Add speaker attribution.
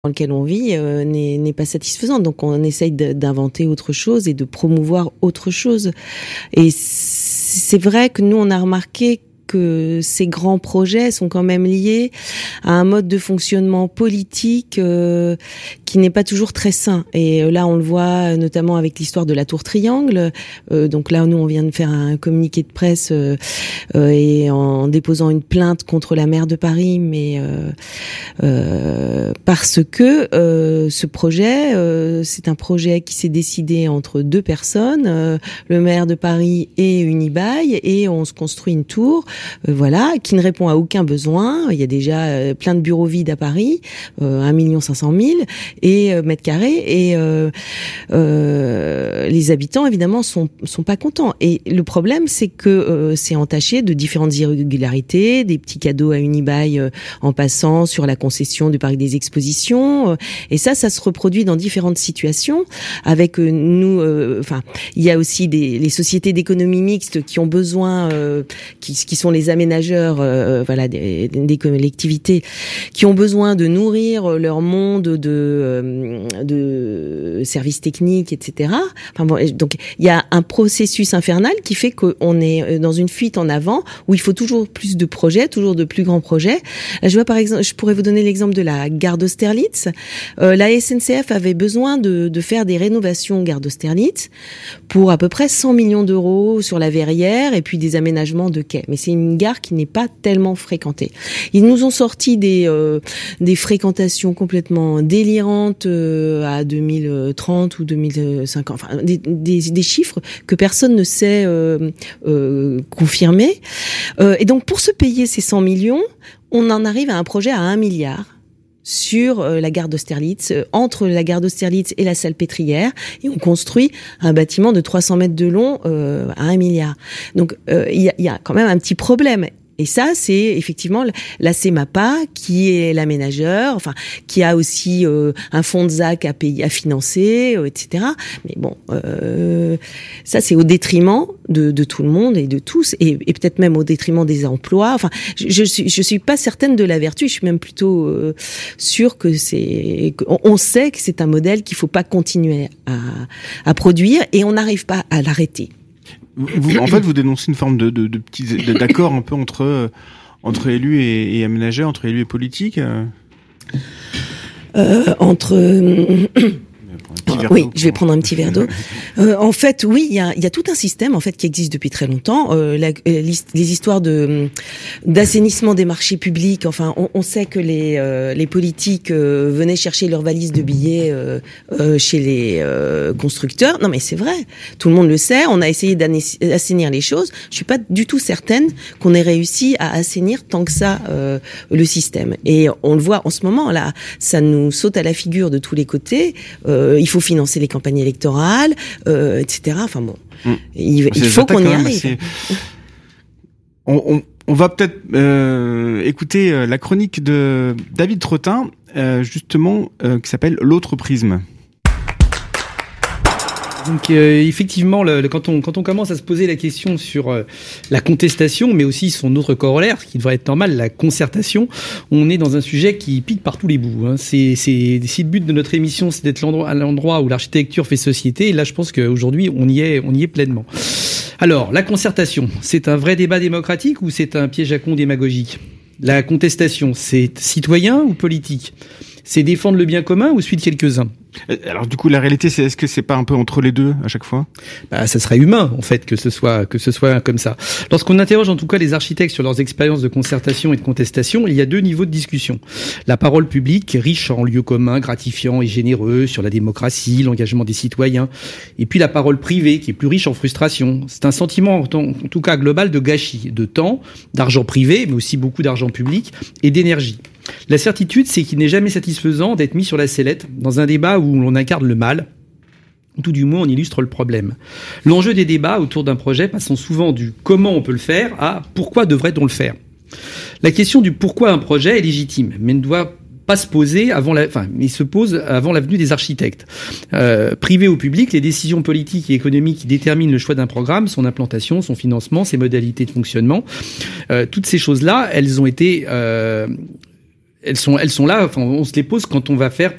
Speaker 1: dans lequel on vit n'est pas satisfaisante. Donc on essaye d'inventer autre chose et de promouvoir autre chose. Et c'est vrai que nous, on a remarqué que ces grands projets sont quand même liés à un mode de fonctionnement politique qui n'est pas toujours très sain. Et là, on le voit notamment avec l'histoire de la Tour Triangle. Donc là, nous, on vient de faire un communiqué de presse et en déposant une plainte contre la maire de Paris, mais parce que ce projet, c'est un projet qui s'est décidé entre deux personnes, le maire de Paris et Unibail, et on se construit une tour voilà, qui ne répond à aucun besoin. Il y a déjà plein de bureaux vides à Paris, 1 500 000 mètres carrés, et les habitants évidemment sont pas contents. Et le problème, c'est que c'est entaché de différentes irrégularités, des petits cadeaux à Unibail en passant sur la concession du parc des expositions, et ça se reproduit dans différentes situations. Avec nous, il y a aussi les sociétés d'économie mixte qui ont besoin, qui sont les aménageurs, des collectivités, qui ont besoin de nourrir leur monde de services techniques, etc. Enfin bon, donc il y a un processus infernal qui fait qu'on est dans une fuite en avant où il faut toujours plus de projets, toujours de plus grands projets. Là, je vois par exemple, je pourrais vous donner l'exemple de la gare d'Austerlitz. La SNCF avait besoin de faire des rénovations gare d'Austerlitz pour à peu près 100 millions d'euros sur la Verrière et puis des aménagements de quais. Mais c'est une gare qui n'est pas tellement fréquentée. Ils nous ont sorti des fréquentations complètement délirantes à 2030 ou 2050, enfin des chiffres que personne ne sait confirmer. Et donc pour se payer ces 100 millions, on en arrive à un projet à 1 milliard sur la gare d'Austerlitz, entre la gare d'Austerlitz et la Salpêtrière, et on construit un bâtiment de 300 mètres de long à 1 milliard. Donc il y a quand même un petit problème. Et ça, c'est effectivement la CEMAPA qui est l'aménageur, enfin qui a aussi un fonds de ZAC à payer, à financer, etc. Mais bon, ça c'est au détriment de tout le monde et de tous, et peut-être même au détriment des emplois. Enfin, je suis pas certaine de la vertu. Je suis même plutôt sûre que on sait que c'est un modèle qu'il faut pas continuer à produire, et on n'arrive pas à l'arrêter.
Speaker 2: En fait, vous dénoncez une forme de petits d'accord un peu entre élus et aménageurs, entre élus et politiques. Oui, je vais prendre un petit verre d'eau.
Speaker 1: En fait, oui, il y a tout un système en fait qui existe depuis très longtemps. Les histoires d'assainissement des marchés publics. Enfin, on sait que les politiques venaient chercher leurs valises de billets chez les constructeurs. Non, mais c'est vrai. Tout le monde le sait. On a essayé d'assainir les choses. Je suis pas du tout certaine qu'on ait réussi à assainir tant que ça le système. Et on le voit en ce moment là. Ça nous saute à la figure de tous les côtés. Il faut financer les campagnes électorales, etc. Enfin bon, il faut qu'on y arrive.
Speaker 2: On va peut-être écouter la chronique de David Trottin, justement, qui s'appelle L'autre prisme.
Speaker 3: Donc effectivement, quand on commence à se poser la question sur la contestation, mais aussi son autre corollaire, ce qui devrait être normal, la concertation, on est dans un sujet qui pique par tous les bouts. Hein. Si le but de notre émission, c'est d'être à l'endroit où l'architecture fait société, et là je pense qu'aujourd'hui on y est pleinement. Alors, la concertation, c'est un vrai débat démocratique ou c'est un piège à con démagogique ? La contestation, c'est citoyen ou politique ? C'est défendre le bien commun ou celui de quelques-uns ?
Speaker 2: Alors du coup, la réalité, est-ce que c'est pas un peu entre les deux à chaque fois ?
Speaker 3: Ça serait humain en fait que ce soit comme ça. Lorsqu'on interroge en tout cas les architectes sur leurs expériences de concertation et de contestation, il y a 2 niveaux de discussion. La parole publique, riche en lieux communs, gratifiants et généreux, sur la démocratie, l'engagement des citoyens, et puis la parole privée qui est plus riche en frustration. C'est un sentiment en tout cas global de gâchis, de temps, d'argent privé, mais aussi beaucoup d'argent public et d'énergie. La certitude, c'est qu'il n'est jamais satisfaisant d'être mis sur la sellette dans un débat où l'on incarne le mal, ou tout du moins on illustre le problème. L'enjeu des débats autour d'un projet passant souvent du « comment on peut le faire » à « pourquoi devrait-on le faire ». La question du pourquoi un projet est légitime, mais ne doit pas se poser il se pose avant la venue des architectes. Privé ou public, les décisions politiques et économiques qui déterminent le choix d'un programme, son implantation, son financement, ses modalités de fonctionnement, toutes ces choses-là, elles ont été elles sont là. Enfin, on se les pose quand on va faire